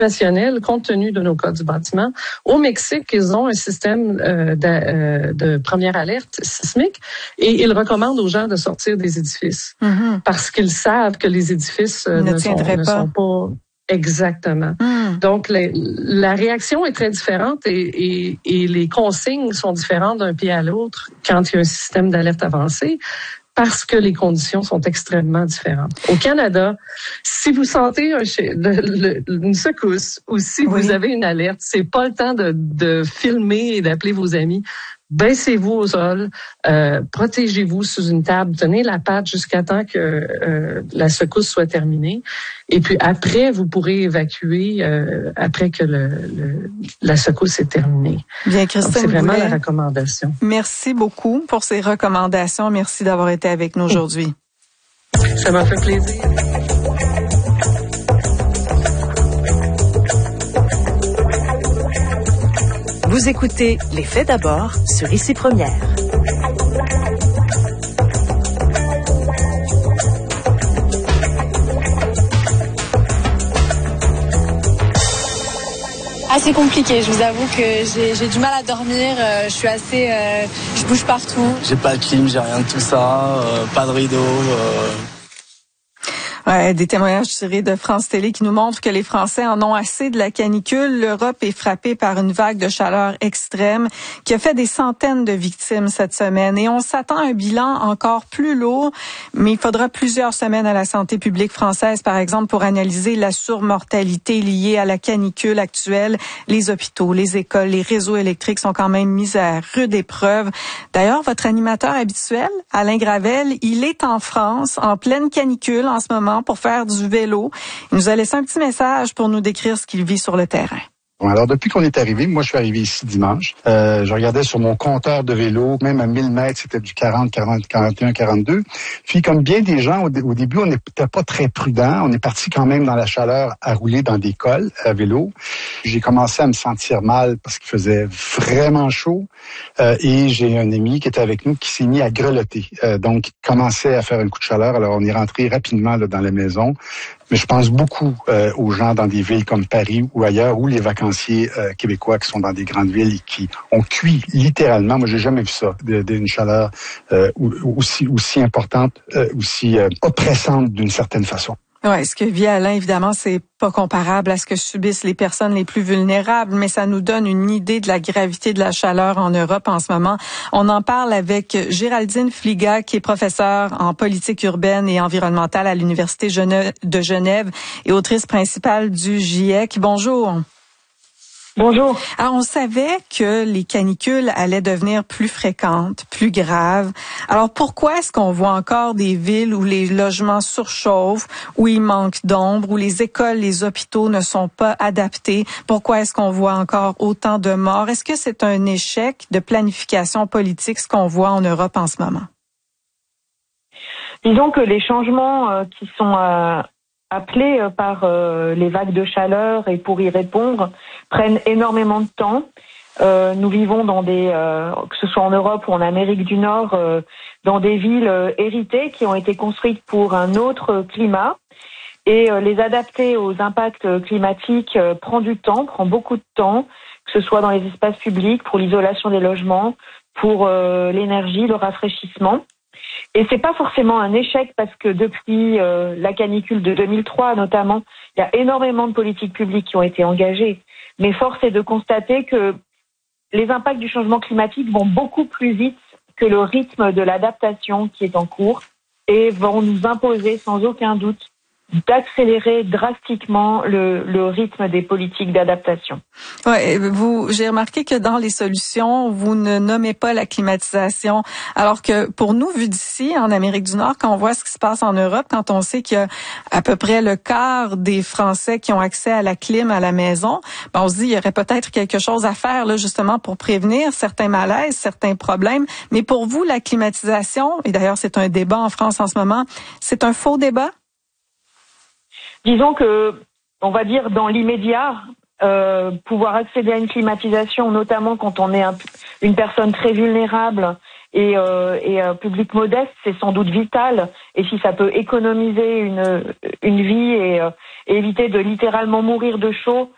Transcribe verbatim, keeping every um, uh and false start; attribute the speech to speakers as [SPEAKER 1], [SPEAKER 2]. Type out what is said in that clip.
[SPEAKER 1] situationnel compte tenu de nos codes du bâtiment. Au Mexique, ils ont un système euh, de, euh, de première alerte sismique et ils recommandent aux gens de sortir des édifices mm-hmm. parce qu'ils savent que les édifices euh, ne, ne, sont, ne sont pas exactement. Mm. Donc, les, la réaction est très différente et, et, et les consignes sont différentes d'un pays à l'autre quand il y a un système d'alerte avancé, parce que les conditions sont extrêmement différentes. Au Canada, si vous sentez un, le, le, une secousse ou si oui. vous avez une alerte, c'est pas le temps de, de filmer et d'appeler vos amis. Baissez-vous au sol, euh, protégez-vous sous une table, tenez la patte jusqu'à temps que euh, la secousse soit terminée. Et puis après, vous pourrez évacuer euh, après que le, le, la secousse est terminée.
[SPEAKER 2] Bien, Christine,
[SPEAKER 1] donc, c'est vraiment
[SPEAKER 2] Boulet,
[SPEAKER 1] la recommandation.
[SPEAKER 2] Merci beaucoup pour ces recommandations. Merci d'avoir été avec nous aujourd'hui.
[SPEAKER 1] Ça m'a fait plaisir.
[SPEAKER 3] Vous écoutez Les Faits d'abord sur Ici Première.
[SPEAKER 4] Assez compliqué, je vous avoue que j'ai, j'ai du mal à dormir, euh, je suis assez... Euh, je bouge partout.
[SPEAKER 5] J'ai pas de clim, j'ai rien de tout ça, euh, pas de rideau... Euh...
[SPEAKER 2] Ouais, des témoignages tirés de France Télé qui nous montrent que les Français en ont assez de la canicule. L'Europe est frappée par une vague de chaleur extrême qui a fait des centaines de victimes cette semaine. Et on s'attend à un bilan encore plus lourd, mais il faudra plusieurs semaines à la santé publique française, par exemple, pour analyser la surmortalité liée à la canicule actuelle. Les hôpitaux, les écoles, les réseaux électriques sont quand même mis à rude épreuve. D'ailleurs, votre animateur habituel, Alain Gravel, il est en France, en pleine canicule en ce moment, pour faire du vélo. Il nous a laissé un petit message pour nous décrire ce qu'il vit sur le terrain.
[SPEAKER 6] Bon, alors, depuis qu'on est arrivé, moi, je suis arrivé ici dimanche. Euh, je regardais sur mon compteur de vélo, même à mille mètres, c'était du quarante, quarante, quarante et un, quarante-deux. Puis, comme bien des gens, au, d- au début, on n'était pas très prudent. On est parti quand même dans la chaleur à rouler dans des cols à vélo. J'ai commencé à me sentir mal parce qu'il faisait vraiment chaud. Euh, et j'ai un ami qui était avec nous qui s'est mis à grelotter. Euh, donc, il commençait à faire un coup de chaleur. Alors, on est rentré rapidement là, dans la maison. Mais je pense beaucoup euh, aux gens dans des villes comme Paris ou ailleurs, ou les vacanciers euh, québécois qui sont dans des grandes villes et qui ont cuit littéralement. Moi, j'ai jamais vu ça, d'une chaleur euh, aussi aussi importante, euh, aussi euh, oppressante d'une certaine façon.
[SPEAKER 2] Ouais, ce que vit Alain, évidemment, c'est pas comparable à ce que subissent les personnes les plus vulnérables, mais ça nous donne une idée de la gravité de la chaleur en Europe en ce moment. On en parle avec Géraldine Fliga, qui est professeure en politique urbaine et environnementale à l'Université de Genève et autrice principale du GIEC. Bonjour.
[SPEAKER 7] Bonjour.
[SPEAKER 2] Alors, on savait que les canicules allaient devenir plus fréquentes, plus graves. Alors, pourquoi est-ce qu'on voit encore des villes où les logements surchauffent, où il manque d'ombre, où les écoles, les hôpitaux ne sont pas adaptés? Pourquoi est-ce qu'on voit encore autant de morts? Est-ce que c'est un échec de planification politique, ce qu'on voit en Europe en ce moment?
[SPEAKER 7] Disons que les changements euh, qui sont euh, appelés euh, par euh, les vagues de chaleur et pour y répondre prennent énormément de temps. Euh, nous vivons dans des, euh, que ce soit en Europe ou en Amérique du Nord, euh, dans des villes euh, héritées qui ont été construites pour un autre climat. Et euh, les adapter aux impacts climatiques euh, prend du temps, prend beaucoup de temps, que ce soit dans les espaces publics, pour l'isolation des logements, pour euh, l'énergie, le rafraîchissement. Et c'est pas forcément un échec parce que depuis euh, la canicule de deux mille trois notamment, il y a énormément de politiques publiques qui ont été engagées. Mais force est de constater que les impacts du changement climatique vont beaucoup plus vite que le rythme de l'adaptation qui est en cours et vont nous imposer sans aucun doute d'accélérer drastiquement le, le rythme des politiques d'adaptation.
[SPEAKER 2] Ouais, vous, j'ai remarqué que dans les solutions, vous ne nommez pas la climatisation, alors que pour nous, vu d'ici, en Amérique du Nord, quand on voit ce qui se passe en Europe, quand on sait qu'il y a à peu près le quart des Français qui ont accès à la clim à la maison, ben on se dit il y aurait peut-être quelque chose à faire là justement pour prévenir certains malaises, certains problèmes. Mais pour vous, la climatisation, et d'ailleurs c'est un débat en France en ce moment, c'est un faux débat?
[SPEAKER 7] Disons que, on va dire dans l'immédiat, euh, pouvoir accéder à une climatisation, notamment quand on est un, une personne très vulnérable et, euh, et un public modeste, c'est sans doute vital. Et si ça peut économiser une, une vie et, euh, et éviter de littéralement mourir de chaud,